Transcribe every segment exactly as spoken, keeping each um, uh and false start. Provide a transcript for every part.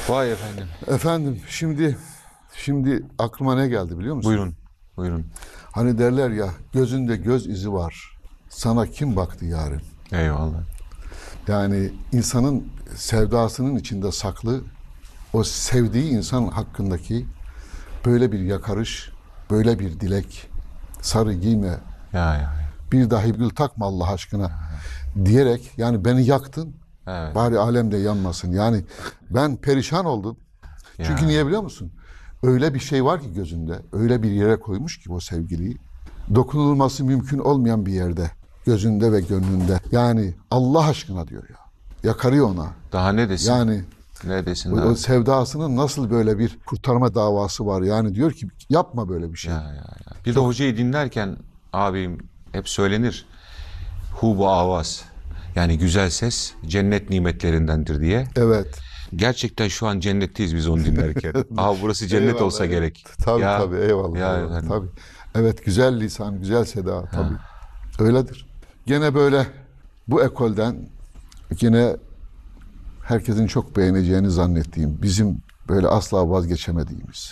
Vay efendim. Efendim şimdi şimdi aklıma ne geldi biliyor musun? Buyurun. Buyurun. Hani derler ya, gözünde göz izi var. Sana kim baktı yarim? Eyvallah. Yani insanın sevdasının içinde saklı, o sevdiği insan hakkındaki böyle bir yakarış, böyle bir dilek, sarı giyme, Ya ya. bir dahi gül takma Allah aşkına diyerek, yani beni yaktın, Evet. bari alemde yanmasın. Yani ben perişan oldum. Çünkü Ya. niye biliyor musun? Öyle bir şey var ki gözünde, öyle bir yere koymuş ki o sevgiliyi, dokunulması mümkün olmayan bir yerde, gözünde ve gönlünde. Yani Allah aşkına diyor ya, yakarıyor ona. Daha ne desin? Yani Ne desin o, daha? o sevdasının nasıl böyle bir kurtarma davası var. Yani diyor ki yapma böyle bir şey. Ya ya ya. Bir de hocayı dinlerken abim hep söylenir. Hu bu avaz. Yani güzel ses cennet nimetlerindendir diye. Evet. Gerçekten şu an cennetteyiz biz onu dinlerken. Aha burası cennet Eyvallah, olsa evet. gerek. Tabii Ya, tabii eyvallah. Ya eyvallah, efendim. tabii. Evet, güzel lisan, güzel seda tabii. Öyledir. Gene böyle bu ekolden yine herkesin çok beğeneceğini zannettiğim, bizim böyle asla vazgeçemediğimiz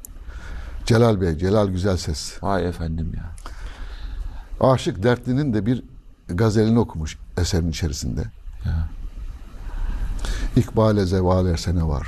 Celal Bey, Celal Güzelses. Vay efendim ya. Aşık Dertli'nin de bir gazelini okumuş eserin içerisinde. Ya. İkbale zeval ersene var.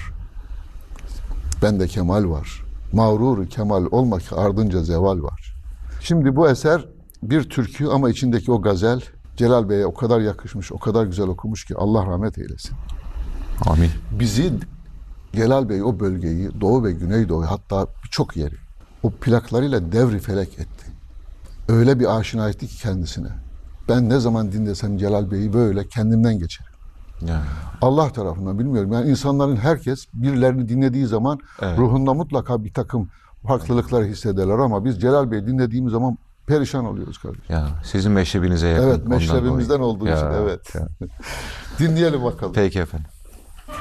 Bende kemal var. Mağrur kemal olmak ardınca zeval var. Şimdi bu eser bir türkü ama içindeki o gazel Celal Bey'e o kadar yakışmış, o kadar güzel okumuş ki Allah rahmet eylesin. Amin. Bizi, Celal Bey o bölgeyi, Doğu ve Güneydoğu, hatta birçok yeri o plaklarıyla devri felek etti. Öyle bir aşina etti ki kendisine. Ben ne zaman dinlesem Celal Bey'i böyle kendimden geçerim. Ya. Allah tarafından bilmiyorum. Yani insanların herkes birilerini dinlediği zaman Evet. ruhunda mutlaka bir takım farklılıklar hissederler ama biz Celal Bey'i dinlediğimiz zaman perişan oluyoruz kardeşim. Ya sizin meşrebinize yakın. Evet, ondan meşrebimizden dolayı. olduğu Ya, için evet. ya. Dinleyelim bakalım. Peki efendim.